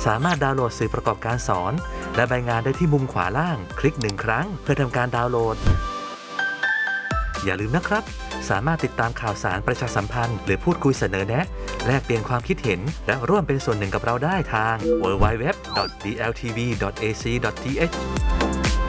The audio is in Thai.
สามารถดาวน์โหลดสื่อประกอบการสอนและใบงานได้ที่มุมขวาล่างคลิก1ครั้งเพื่อทำการดาวน์โหลดอย่าลืมนะครับสามารถติดตามข่าวสารประชาสัมพันธ์หรือพูดคุยเสนอแนะแลกเปลี่ยนความคิดเห็นและร่วมเป็นส่วนหนึ่งกับเราได้ทาง www.dltv.ac.th